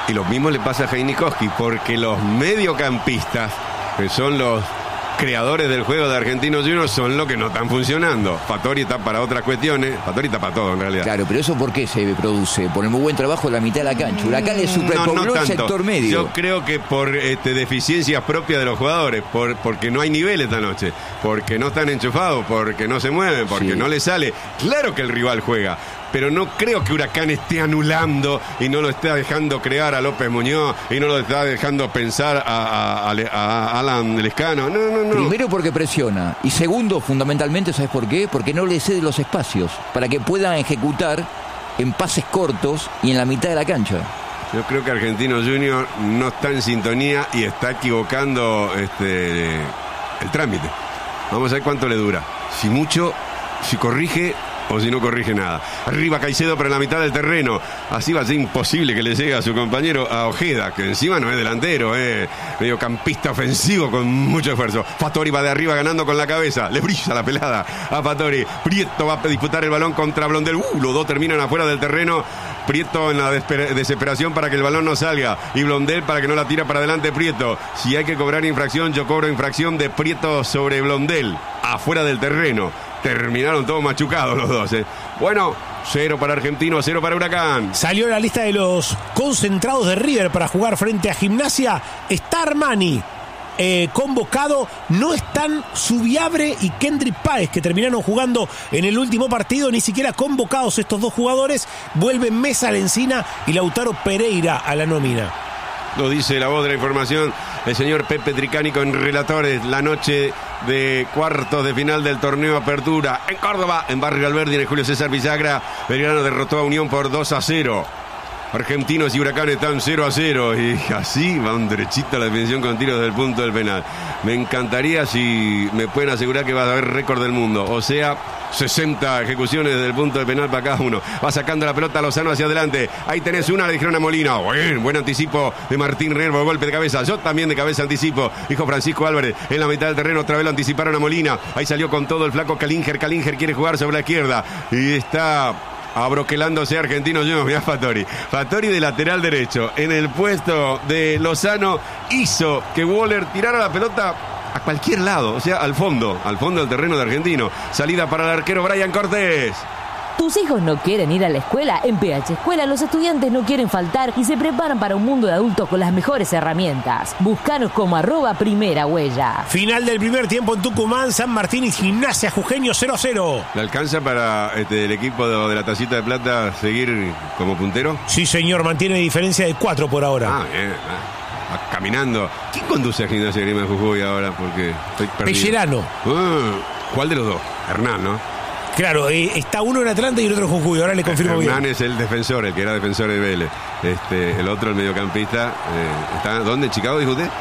Y lo mismo le pasa a Heinikowski, porque los mediocampistas, que son los creadores del juego de Argentinos Juniors, son los que no están funcionando. Fattori está para otras cuestiones, Fattori está para todo en realidad. Claro, pero eso ¿por qué se produce? Por el muy buen trabajo de la mitad de la cancha. Huracán le superpobló el sector medio. Yo creo que por deficiencias propias de los jugadores, porque no hay nivel esta noche, porque no están enchufados, porque no se mueven, porque no les sale. Claro que el rival juega, pero no creo que Huracán esté anulando y no lo esté dejando crear a López Muñoz y no lo está dejando pensar a Alan Lescano. No. Primero porque presiona y segundo, fundamentalmente, ¿sabes por qué? Porque no le cede los espacios para que puedan ejecutar en pases cortos y en la mitad de la cancha. Yo creo que Argentinos Juniors no está en sintonía y está equivocando el trámite. Vamos a ver cuánto le dura. Si mucho, si corrige o si no corrige nada. Arriba Caicedo para la mitad del terreno. Así va a ser imposible que le llegue a su compañero, a Ojeda, que encima no es delantero, mediocampista ofensivo con mucho esfuerzo. Fattori va de arriba ganando con la cabeza. Le brilla la pelada a Fattori. Prieto va a disputar el balón contra Blondel. Los dos terminan afuera del terreno. Prieto en la desesperación para que el balón no salga. Y Blondel para que no la tira para adelante Prieto. Si hay que cobrar infracción, yo cobro infracción de Prieto sobre Blondel. Afuera del terreno. Terminaron todos machucados los dos. Bueno, 0 para Argentino, 0 para Huracán. Salió la lista de los concentrados de River para jugar frente a Gimnasia. Está Armani convocado. No están Subiabre y Kendrick Páez, que terminaron jugando en el último partido. Ni siquiera convocados estos dos jugadores. Vuelven Mesa, Lencina y Lautaro Pereira a la nómina. Lo dice la voz de la información, el señor Pepe Tricánico en Relatores, la noche de cuartos de final del torneo Apertura en Córdoba, en Barrio Alberdi, en el Julio César Villagra. Belgrano derrotó a Unión por 2-0. Argentinos y Huracán están 0-0 y así van derechito a la definición con tiros del punto del penal. Me encantaría si me pueden asegurar que va a haber récord del mundo, o sea, 60 ejecuciones desde el punto de penal para cada uno. Va sacando la pelota Lozano hacia adelante. Ahí tenés una, le dijeron a Molina. Buen anticipo de Martín Nervo, golpe de cabeza. Yo también de cabeza anticipo. Dijo Francisco Álvarez en la mitad del terreno. Otra vez lo anticiparon a Molina. Ahí salió con todo el flaco Calinger. Calinger quiere jugar sobre la izquierda. Y está abroquelándose Argentino Juniors. Mirá Fattori de lateral derecho. En el puesto de Lozano hizo que Waller tirara la pelota a cualquier lado, o sea, al fondo del terreno de Argentino. Salida para el arquero Brian Cortés. ¿Tus hijos no quieren ir a la escuela? En PH Escuela los estudiantes no quieren faltar y se preparan para un mundo de adultos con las mejores herramientas. Búscanos como @primerahuella. Final del primer tiempo en Tucumán, San Martín y Gimnasia Jujeño 0-0. ¿Le alcanza para el equipo de la Tacita de Plata seguir como puntero? Sí, señor, mantiene diferencia de 4 por ahora. Ah, bien. Caminando. ¿Quién conduce a Gimnasia Grima de Jujuy ahora? Porque estoy perdido. Pellerano. ¿Cuál de los dos? Hernán, ¿no? Claro, está uno en Atlanta y el otro en Jujuy. Ahora le confirmo bien. Hernán es el defensor, el que era defensor de Vélez. El otro, el mediocampista, ¿está dónde? ¿En Chicago, dijo usted?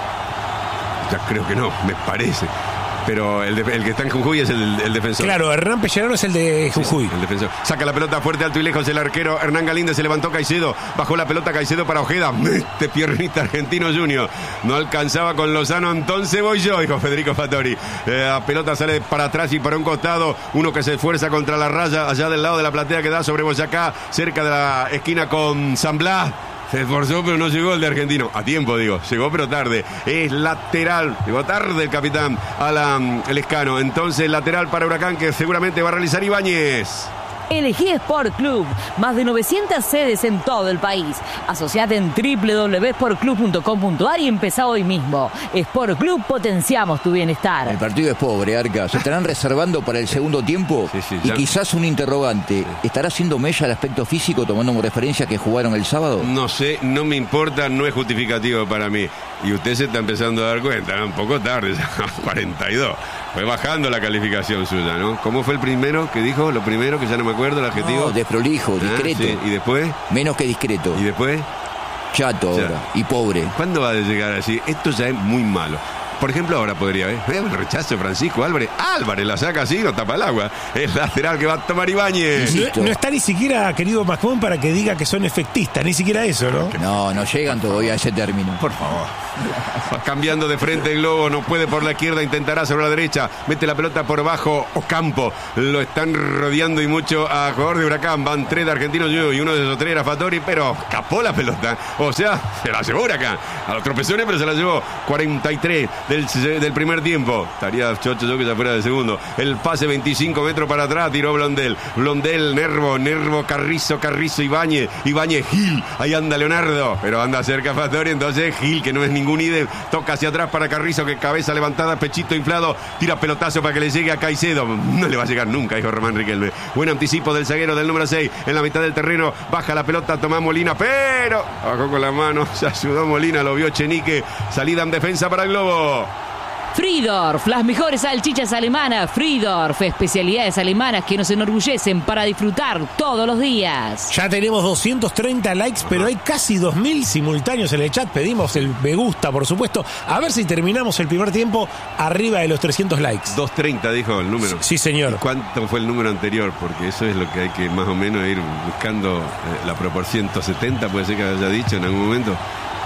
Ya creo que no, me parece. Pero el que está en Jujuy es el defensor. Claro, Hernán Pellerano es el de Jujuy. Sí, el defensor. Saca la pelota fuerte, alto y lejos el arquero Hernán Galíndez. Se levantó Caicedo. Bajó la pelota Caicedo para Ojeda. Mete piernita Argentino Junior. No alcanzaba con Lozano. Entonces voy yo, dijo Federico Fattori. La pelota sale para atrás y para un costado. Uno que se esfuerza contra la raya allá del lado de la platea que da sobre Boyacá. Cerca de la esquina con San Blas. Se esforzó pero no llegó el de Argentino. A tiempo, digo. Llegó pero tarde. Es lateral. Llegó tarde el capitán Alan Lescano. Entonces lateral para Huracán que seguramente va a realizar Ibáñez. Elegí Sport Club. Más de 900 sedes en todo el país. Asociate en www.sportclub.com.ar y empezá hoy mismo. Sport Club, potenciamos tu bienestar. El partido es pobre, Arca. ¿Se estarán reservando para el segundo tiempo? Sí, y quizás un interrogante. Sí. ¿Estará haciendo mella el aspecto físico tomando como referencia que jugaron el sábado? No sé, no me importa, no es justificativo para mí. Y usted se está empezando a dar cuenta, ¿no? Un poco tarde, ya 42. Fue bajando la calificación suya, ¿no? ¿Cómo fue el primero que dijo? Lo primero, que ya no me acuerdo, el adjetivo. No, desprolijo, discreto. Sí. ¿Y después? Menos que discreto. ¿Y después? Chato ahora. Y pobre. ¿Cuándo va a llegar así? Esto ya es muy malo. Por ejemplo, ahora podría, el rechazo de Francisco Álvarez. Álvarez la saca así, no tapa el agua. Es lateral que va a tomar Ibáñez. No está ni siquiera, querido Macmón, para que diga que son efectistas, ni siquiera eso, ¿no? No llegan todavía a ese término. Por favor. Va cambiando de frente el globo, no puede por la izquierda, intentará sobre la derecha, mete la pelota por bajo Ocampo, lo están rodeando y mucho a jugador de Huracán, van 3 de Argentinos Juniors y uno de esos 3 era Fattori, pero escapó la pelota, o sea, se la llevó Huracán, a los tropezones, pero se la llevó. 43 del primer tiempo, estaría chocho yo que ya fuera del segundo, el pase 25 metros para atrás, tiró Blondel, Nervo, Carrizo, Ibáñez, Gil, ahí anda Leonardo, pero anda cerca Fattori, entonces Gil, que no es ningún ídem, toca hacia atrás para Carrizo, que cabeza levantada, pechito inflado, tira pelotazo para que le llegue a Caicedo, no le va a llegar nunca, dijo Román Riquelme. Buen anticipo del zaguero del número 6, en la mitad del terreno, baja la pelota Tomás Molina, pero bajó con la mano, se ayudó Molina, lo vio Echenique, salida en defensa para el globo. Friedorf, las mejores salchichas alemanas. Friedorf, especialidades alemanas que nos enorgullecen para disfrutar todos los días. Ya tenemos 230 likes, pero hay casi 2000 simultáneos en el chat. Pedimos el me gusta, por supuesto. A ver si terminamos el primer tiempo arriba de los 300 likes. 230 dijo el número. Sí, señor. ¿Y cuánto fue el número anterior? Porque eso es lo que hay que más o menos ir buscando, la proporción. 170 puede ser que haya dicho en algún momento.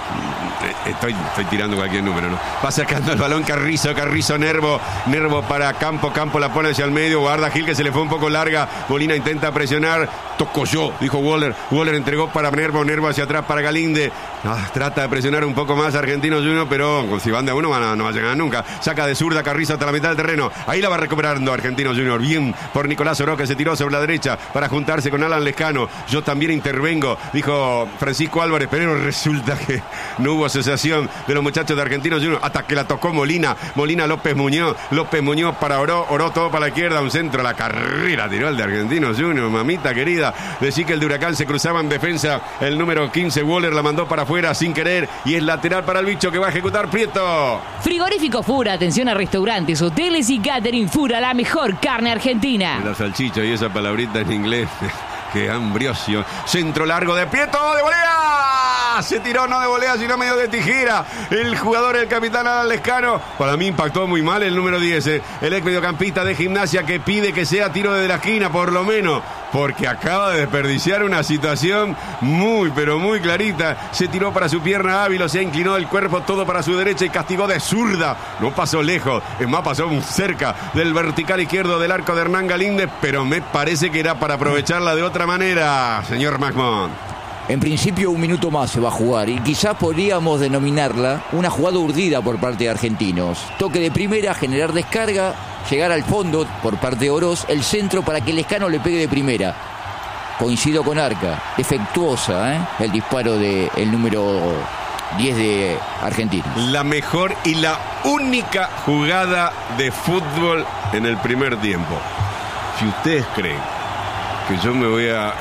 Estoy tirando cualquier número, ¿no? Va sacando el balón Carrizo, Nervo para Campo la pone hacia el medio, guarda Gil que se le fue un poco larga, Molina intenta presionar, tocó yo, dijo Waller entregó para Nervo hacia atrás para Galinde, trata de presionar un poco más Argentinos Juniors, pero si van de a uno no va a llegar nunca, saca de zurda Carrizo hasta la mitad del terreno, ahí la va recuperando Argentinos Juniors, bien por Nicolás Oro que se tiró sobre la derecha para juntarse con Alan Lescano, yo también intervengo, dijo Francisco Álvarez, pero resulta que no hubo asociación de los muchachos de Argentinos Juniors hasta que la tocó Molina López Muñoz para Oro todo para la izquierda, un centro a la carrera, tiró el de Argentinos Juniors, mamita querida, decía que el de Huracán se cruzaba en defensa, el número 15 Waller la mandó para afuera sin querer y es lateral para el bicho que va a ejecutar Prieto. Frigorífico Fura, atención a restaurantes, hoteles y catering Fura, la mejor carne argentina. La salchicha y esa palabrita en inglés. Qué ambriosio. Centro largo de Prieto, de volea. Se tiró no de volea, sino medio de tijera. El jugador, el capitán Alan Lescano. Para mí impactó muy mal el número 10. El ex mediocampista de Gimnasia que pide que sea tiro desde la esquina, por lo menos. Porque acaba de desperdiciar una situación muy, pero muy clarita. Se tiró para su pierna hábil, se inclinó el cuerpo todo para su derecha y castigó de zurda. No pasó lejos, es más, pasó cerca del vertical izquierdo del arco de Hernán Galíndez, pero me parece que era para aprovecharla de otra manera, señor Macmón. En principio 1 minuto más se va a jugar y quizás podríamos denominarla una jugada urdida por parte de Argentinos. Toque de primera, generar descarga, llegar al fondo por parte de Oroz, el centro para que Lescano le pegue de primera. Coincido con Arca, defectuosa el disparo del número 10 de Argentinos. La mejor y la única jugada de fútbol en el primer tiempo. Si ustedes creen que yo me voy a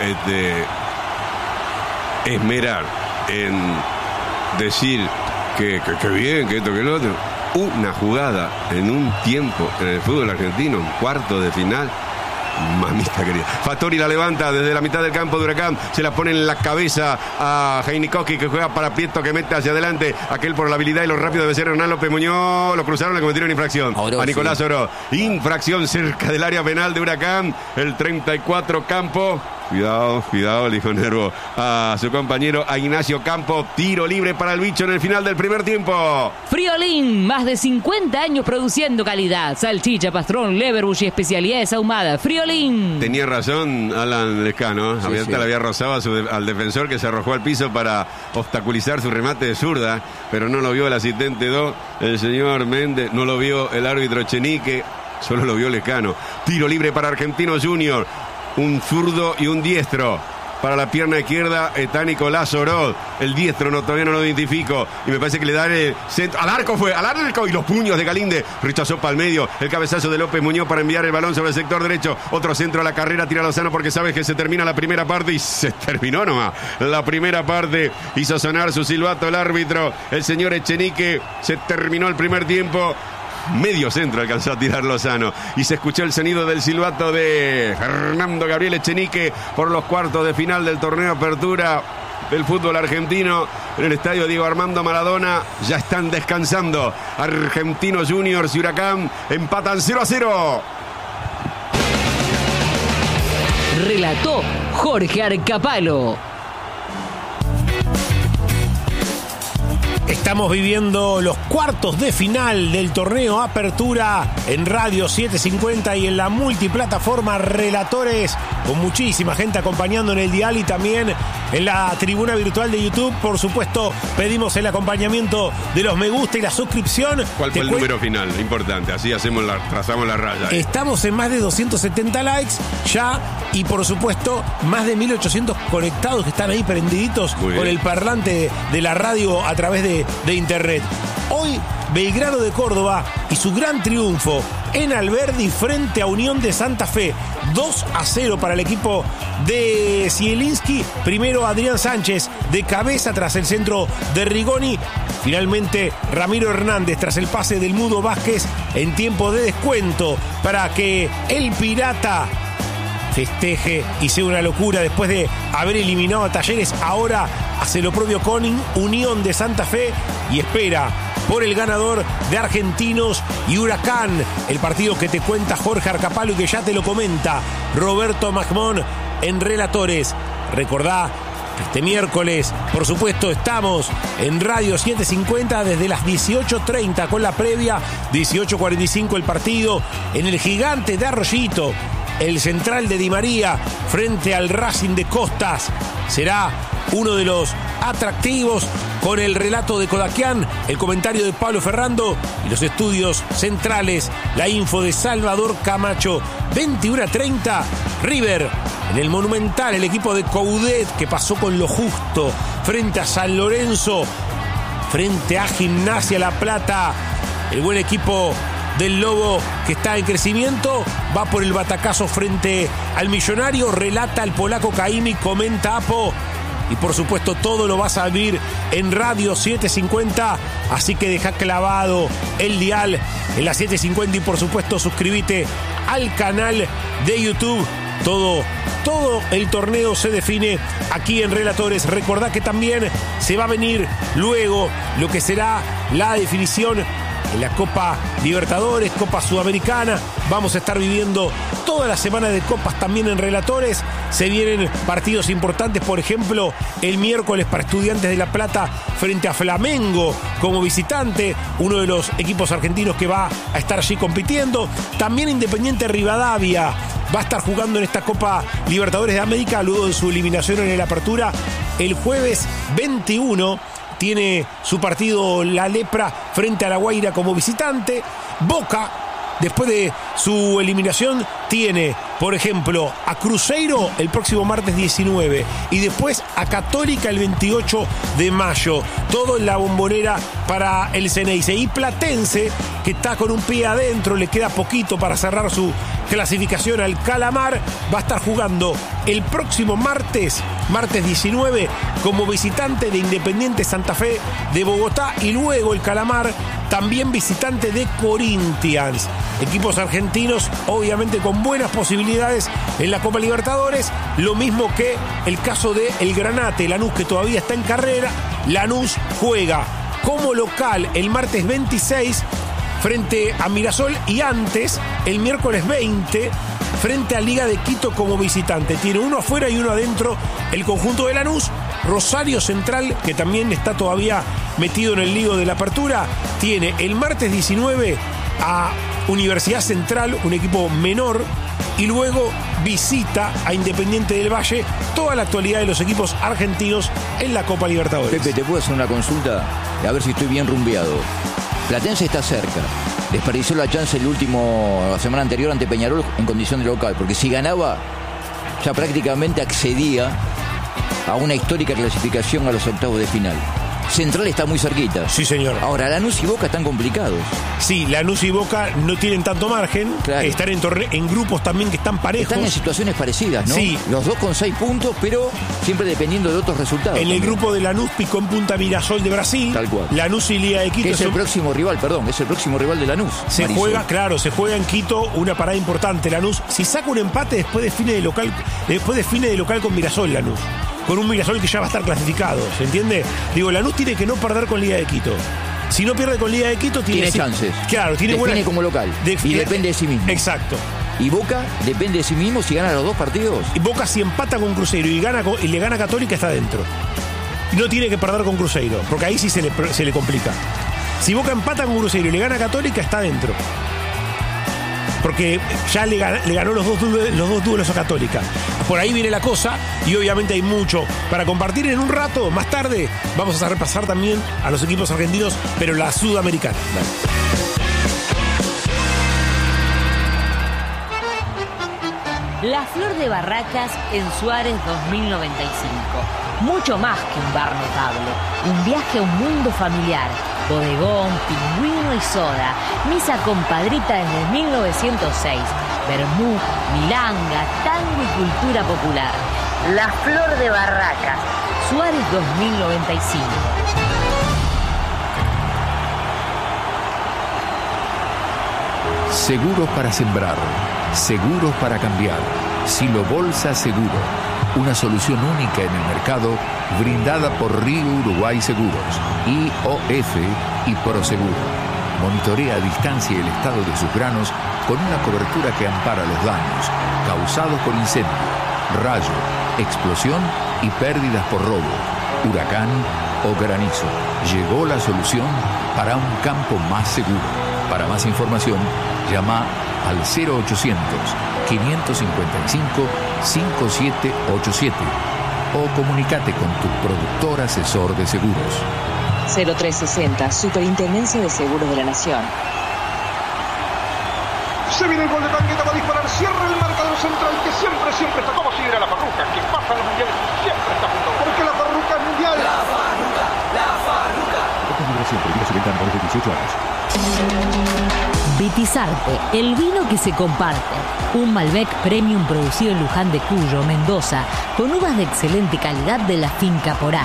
esmerar en decir que bien, que esto, que lo otro, una jugada en un tiempo en el fútbol argentino, un cuarto de final, mamita querida. Fattori la levanta desde la mitad del campo de Huracán, se la pone en la cabeza a Heinikowski que juega para Prieto que mete hacia adelante, aquel por la habilidad y lo rápido debe ser Hernán López Muñoz, lo cruzaron, le cometieron infracción a Nicolás Oro, infracción cerca del área penal de Huracán, el 34 Campo. Cuidado, le dijo Nervo a su compañero, a Ignacio Campo. Tiro libre para el bicho en el final del primer tiempo. Friolín, más de 50 años produciendo calidad. Salchicha, pastrón, leverbush y especialidades ahumadas. Friolín. Tenía razón Alan Lescano. Sí. Le había rozado al defensor que se arrojó al piso para obstaculizar su remate de zurda, pero no lo vio el asistente 2, el señor Méndez. No lo vio el árbitro Echenique, solo lo vio Lescano. Tiro libre para Argentinos Juniors. Un zurdo y un diestro. Para la pierna izquierda está Nicolás Oroz. El diestro todavía no lo identifico. Y me parece que le da el centro. Al arco y los puños de Galíndez. Rechazó para el medio. El cabezazo de López Muñoz para enviar el balón sobre el sector derecho. Otro centro a la carrera. Tira Lozano porque sabes que se termina la primera parte. Y se terminó nomás. La primera parte hizo sonar su silbato el árbitro. El señor Echenique. Se terminó el primer tiempo. Medio centro alcanzó a tirar Lozano y se escuchó el sonido del silbato de Fernando Gabriel Echenique por los cuartos de final del torneo Apertura. del fútbol argentino en el estadio Diego Armando Maradona. Ya están descansando Argentinos Juniors y Huracán. Empatan 0-0. Relató Jorge Arcapalo. Estamos viviendo los cuartos de final del torneo Apertura en Radio 750 y en la multiplataforma Relatores, con muchísima gente acompañando en el dial y también en la tribuna virtual de YouTube. Por supuesto, pedimos el acompañamiento de los me gusta y la suscripción. ¿Cuál fue el número final? Importante, así trazamos la raya. Estamos en más de 270 likes ya y por supuesto más de 1800 conectados que están ahí prendiditos con el parlante de la radio a través de internet. Hoy Belgrano de Córdoba y su gran triunfo en Alberdi frente a Unión de Santa Fe. 2-0 para el equipo de Zielinski. Primero Adrián Sánchez de cabeza tras el centro de Rigoni. Finalmente Ramiro Hernández tras el pase del Mudo Vázquez en tiempo de descuento para que el Pirata festeje y sea una locura después de haber eliminado a Talleres. Ahora hace lo propio con Unión de Santa Fe y espera por el ganador de Argentinos y Huracán, el partido que te cuenta Jorge Arcapalo y que ya te lo comenta Roberto Magmón en Relatores. Recordá, este miércoles, por supuesto, estamos en Radio 750 desde las 18:30 con la previa, 18:45 el partido en el Gigante de Arroyito. El central de Di María frente al Racing de Costas será uno de los atractivos, con el relato de Kodakian, el comentario de Pablo Ferrando y los estudios centrales, la info de Salvador Camacho. 21:30, River en el Monumental, el equipo de Coudet que pasó con lo justo frente a San Lorenzo, frente a Gimnasia La Plata, el buen equipo del Lobo que está en crecimiento, va por el batacazo frente al Millonario, relata el polaco Caimi, comenta Apo, y por supuesto todo lo vas a vivir en Radio 750, así que deja clavado el dial en la 750 y por supuesto suscríbete al canal de YouTube. Todo el torneo se define aquí en Relatores. Recordá que también se va a venir luego lo que será la definición en la Copa Libertadores, Copa Sudamericana. Vamos a estar viviendo toda la semana de copas también en Relatores. Se vienen partidos importantes, por ejemplo, el miércoles para Estudiantes de La Plata frente a Flamengo como visitante, uno de los equipos argentinos que va a estar allí compitiendo. También Independiente Rivadavia va a estar jugando en esta Copa Libertadores de América luego de su eliminación en el Apertura. El jueves 21 tiene su partido La Lepra frente a La Guaira como visitante. Boca, después de su eliminación, tiene, por ejemplo, a Cruzeiro el próximo martes 19 y después a Católica el 28 de mayo. Todo en la Bombonera para el Ceneice. Y Platense, que está con un pie adentro, le queda poquito para cerrar su clasificación al Calamar, va a estar jugando el próximo martes 19, como visitante de Independiente Santa Fe de Bogotá, y luego el Calamar también visitante de Corinthians. Equipos argentinos obviamente con buenas posibilidades en la Copa Libertadores, lo mismo que el caso de el Granate, Lanús, que todavía está en carrera. Lanús juega como local el martes 26 frente a Mirasol y antes, el miércoles 20, frente a Liga de Quito como visitante. Tiene uno afuera y uno adentro el conjunto de Lanús. Rosario Central, que también está todavía metido en el lío de la Apertura, tiene el martes 19 a Universidad Central, un equipo menor, y luego visita a Independiente del Valle. Toda la actualidad de los equipos argentinos en la Copa Libertadores. Pepe, ¿te puedo hacer una consulta? A ver si estoy bien rumbeado. Platense está cerca. Desperdició la chance la semana anterior ante Peñarol en condición de local, porque si ganaba, ya prácticamente accedía a una histórica clasificación a los octavos de final. Central está muy cerquita. Sí, señor. Ahora, Lanús y Boca están complicados. Sí, Lanús y Boca no tienen tanto margen. Claro. Están en grupos también que están parejos. Están en situaciones parecidas, ¿no? Sí. Los dos con 6 puntos, pero siempre dependiendo de otros resultados. En el grupo de Lanús picó en punta Mirasol de Brasil. Tal cual. Lanús y Liga de Quito. Que es el próximo rival de Lanús. Se juega en Quito una parada importante. Lanús, si saca un empate, después define de local con Mirasol Lanús. con un Mirassol que ya va a estar clasificado, ¿se entiende? Digo, Lanús tiene que no perder con Liga de Quito. Si no pierde con Liga de Quito, tiene chances. Claro, tiene define como local. Y depende de sí mismo. Exacto. Y Boca depende de sí mismo si gana los 2 partidos. Y Boca, si empata con Cruzeiro y le gana a Católica, está dentro. Y no tiene que perder con Cruzeiro, porque ahí sí se le complica. Si Boca empata con Cruzeiro y le gana a Católica, está dentro. Porque ya le ganó los dos duelos a Católica. Por ahí viene la cosa y obviamente hay mucho para compartir. En un rato, más tarde, vamos a repasar también a los equipos argentinos, pero la sudamericana. La Flor de Barracas en Suárez 2095. Mucho más que un bar notable. Un viaje a un mundo familiar. Bodegón, pingüino y soda. Misa compadrita desde 1906. Vermú, milanga, tango y cultura popular. La Flor de Barracas. Suárez 2095. Seguros para sembrar, seguros para cambiar. Silo Bolsa Seguro, una solución única en el mercado, brindada por Río Uruguay Seguros, IOF y Proseguro. Monitorea a distancia el estado de sus granos con una cobertura que ampara los daños causados por incendio, rayo, explosión y pérdidas por robo, huracán o granizo. Llegó la solución para un campo más seguro. Para más información, llama al 0800-555-5787 o comunícate con tu productor asesor de seguros. 0360, Superintendencia de Seguros de la Nación. Se viene el gol de Tangueta, va a disparar, cierra el marcador central que siempre está como si era la Farruca, que pasa los mundiales, siempre está junto, porque la Farruca es mundial. La Farruca. Esta vibración prohibida su venta a menores de 18 años. Vitizarte, el vino que se comparte. Un Malbec Premium producido en Luján de Cuyo, Mendoza, con uvas de excelente calidad de la finca Porá.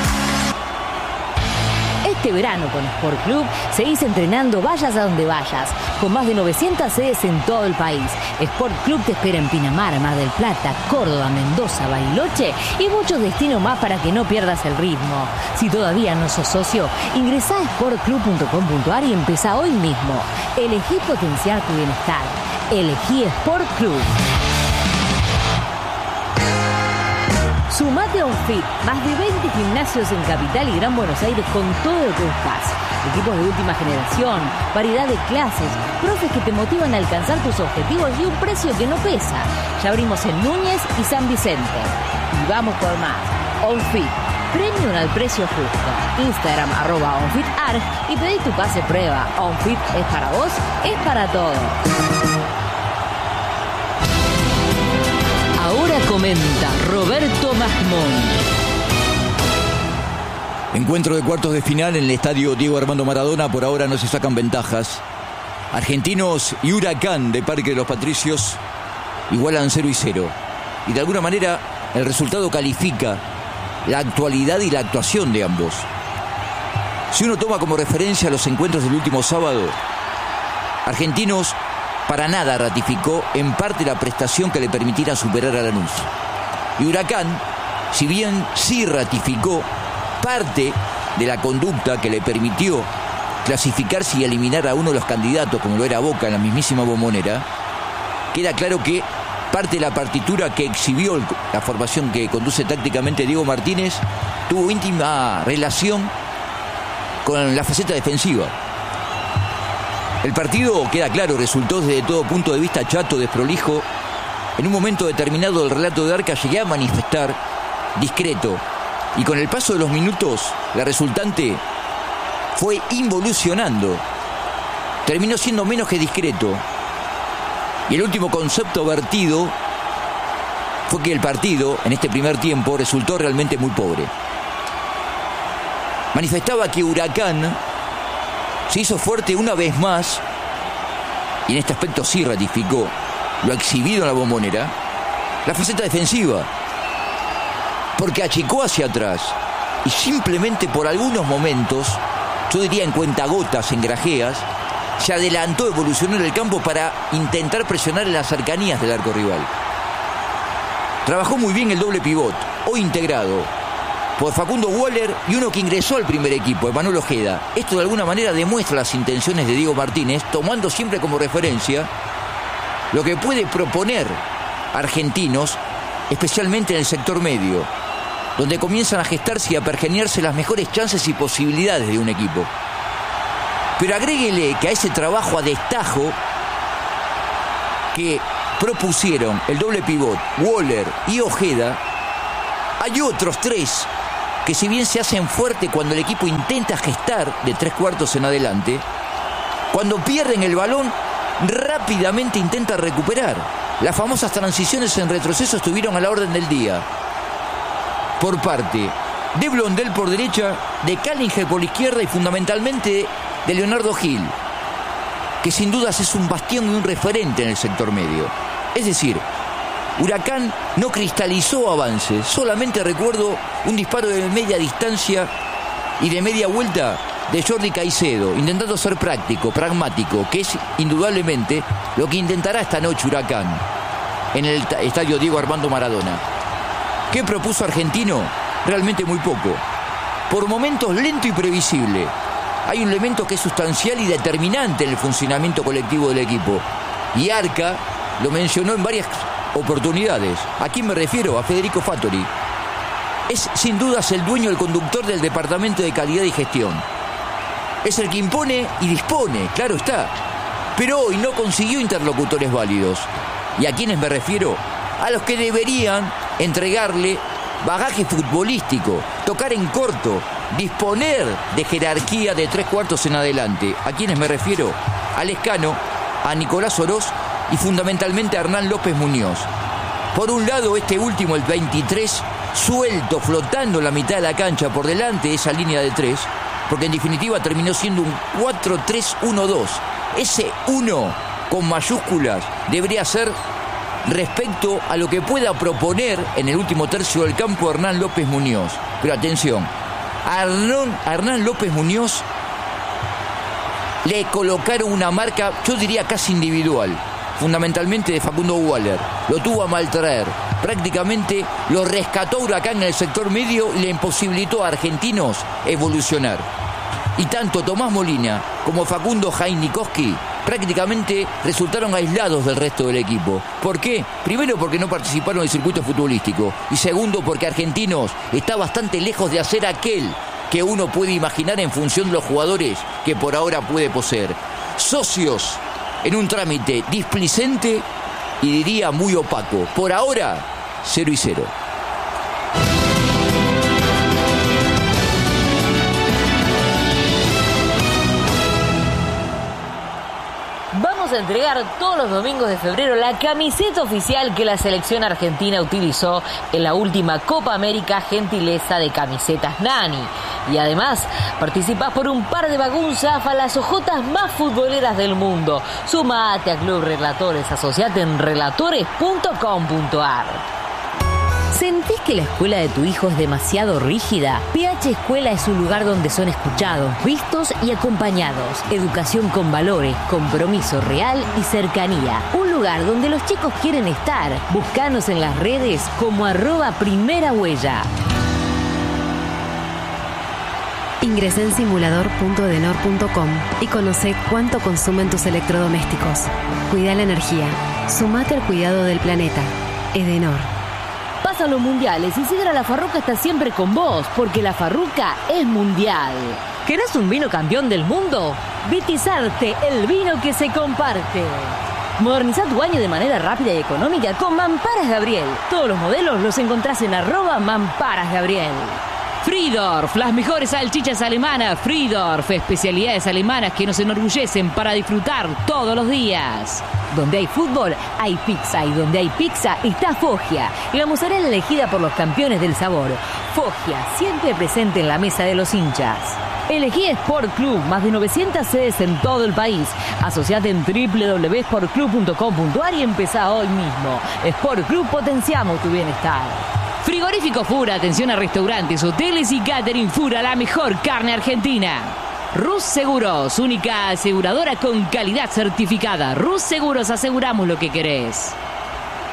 Este verano con Sport Club seguís entrenando vayas a donde vayas. Con más de 900 sedes en todo el país. Sport Club te espera en Pinamar, Mar del Plata, Córdoba, Mendoza, Bariloche y muchos destinos más para que no pierdas el ritmo. Si todavía no sos socio, ingresá a sportclub.com.ar y empezá hoy mismo. Elegí potenciar tu bienestar. Elegí Sport Club. Sumate a OnFit, más de 20 gimnasios en Capital y Gran Buenos Aires con todo lo que buscas. Equipos de última generación, variedad de clases, profes que te motivan a alcanzar tus objetivos y un precio que no pesa. Ya abrimos en Núñez y San Vicente. Y vamos por más. OnFit, premium al precio justo. Instagram @OnFitArg y pedí tu pase prueba. OnFit es para vos, es para todos. Ahora comenta Roberto Masmón. Encuentro de cuartos de final en el estadio Diego Armando Maradona. Por ahora no se sacan ventajas. Argentinos y Huracán de Parque de los Patricios igualan 0-0. Y de alguna manera el resultado califica la actualidad y la actuación de ambos. Si uno toma como referencia los encuentros del último sábado, Argentinos para nada ratificó en parte la prestación que le permitiera superar a Lanús. Y Huracán, si bien sí ratificó parte de la conducta que le permitió clasificarse y eliminar a uno de los candidatos, como lo era Boca en la mismísima Bombonera, queda claro que parte de la partitura que exhibió la formación que conduce tácticamente Diego Martínez tuvo íntima relación con la faceta defensiva. El partido, queda claro, resultó desde todo punto de vista chato, desprolijo. En un momento determinado del relato de Arca llegué a manifestar discreto. Y con el paso de los minutos, la resultante fue involucionando. Terminó siendo menos que discreto. Y el último concepto vertido fue que el partido, en este primer tiempo, resultó realmente muy pobre. Manifestaba que Huracán se hizo fuerte una vez más, y en este aspecto sí ratificó lo exhibido en la Bombonera, la faceta defensiva, porque achicó hacia atrás y simplemente por algunos momentos, yo diría en cuentagotas, en grajeas, se adelantó, evolucionó en el campo para intentar presionar en las cercanías del arco rival. Trabajó muy bien el doble pivot. o integrado por Facundo Waller y uno que ingresó al primer equipo, Emanuel Ojeda. Esto de alguna manera demuestra las intenciones de Diego Martínez, tomando siempre como referencia lo que puede proponer Argentinos, especialmente en el sector medio, donde comienzan a gestarse y a pergeñarse las mejores chances y posibilidades de un equipo. Pero agréguele que a ese trabajo a destajo que propusieron el doble pivot, Waller y Ojeda, hay otros tres que, si bien se hacen fuerte cuando el equipo intenta gestar de 3/4 en adelante, cuando pierden el balón rápidamente intenta recuperar. Las famosas transiciones en retroceso estuvieron a la orden del día. Por parte de Blondel por derecha, de Cállinger por la izquierda y fundamentalmente de Leonardo Gil, que sin dudas es un bastión y un referente en el sector medio. Es decir, Huracán no cristalizó avances, solamente recuerdo un disparo de media distancia y de media vuelta de Jordi Caicedo, intentando ser práctico, pragmático, que es indudablemente lo que intentará esta noche Huracán en el estadio Diego Armando Maradona. ¿Qué propuso Argentino? Realmente muy poco. Por momentos lento y previsible. Hay un elemento que es sustancial y determinante en el funcionamiento colectivo del equipo. Y Arca lo mencionó en varias oportunidades. ¿A quién me refiero? A Federico Fattori. Es sin dudas el dueño, el conductor del departamento de calidad y gestión. Es el que impone y dispone, claro está. Pero hoy no consiguió interlocutores válidos. ¿Y a quiénes me refiero? A los que deberían entregarle bagaje futbolístico, tocar en corto, disponer de jerarquía de 3/4 en adelante. ¿A quiénes me refiero? A Lescano, a Nicolás Oroz y fundamentalmente a Hernán López Muñoz. Por un lado, este último, el 23, suelto, flotando en la mitad de la cancha por delante de esa línea de 3, porque en definitiva terminó siendo un 4-3-1-2. Ese 1 con mayúsculas debería ser respecto a lo que pueda proponer en el último tercio del campo Hernán López Muñoz. Pero atención, a Hernán López Muñoz le colocaron una marca, yo diría casi individual, fundamentalmente de Facundo Waller. Lo tuvo a maltraer, prácticamente lo rescató Huracán en el sector medio y le imposibilitó a Argentinos evolucionar. Y tanto Tomás Molina como Facundo Jainikowski prácticamente resultaron aislados del resto del equipo. ¿Por qué? Primero, porque no participaron del circuito futbolístico. Y segundo, porque Argentinos está bastante lejos de hacer aquel que uno puede imaginar en función de los jugadores que por ahora puede poseer. Socios en un trámite displicente y diría muy opaco. Por ahora, 0-0. Vamos a entregar todos los domingos de febrero la camiseta oficial que la selección argentina utilizó en la última Copa América, gentileza de Camisetas Nani. Y además participás por un par de bagunzas a las ojotas más futboleras del mundo. Sumate a Club Relatores, asociate en relatores.com.ar. ¿Sentís que la escuela de tu hijo es demasiado rígida? PH Escuela es un lugar donde son escuchados, vistos y acompañados. Educación con valores, compromiso real y cercanía. Un lugar donde los chicos quieren estar. Búscanos en las redes como @primerahuella. Ingresá en simulador.edenor.com y conocé cuánto consumen tus electrodomésticos. Cuida la energía. Sumate al cuidado del planeta. Edenor. Pasan los mundiales y Sidra La Farruca está siempre con vos, porque La Farruca es mundial. ¿Querés un vino campeón del mundo? Vitizarte, el vino que se comparte. Moderniza tu baño de manera rápida y económica con Mamparas Gabriel. Todos los modelos los encontrás en @Mamparas Gabriel. Friedorf, las mejores salchichas alemanas. Friedorf, especialidades alemanas que nos enorgullecen para disfrutar todos los días. Donde hay fútbol, hay pizza. Y donde hay pizza, está Foggia. Y la mozzarella elegida por los campeones del sabor. Foggia, siempre presente en la mesa de los hinchas. Elegí Sport Club, más de 900 sedes en todo el país. Asociate en www.sportclub.com.ar y empezá hoy mismo. Sport Club, potenciamos tu bienestar. Frigorífico Fura, atención a restaurantes, hoteles y catering. Fura, la mejor carne argentina. Rus Seguros, única aseguradora con calidad certificada. Rus Seguros, aseguramos lo que querés.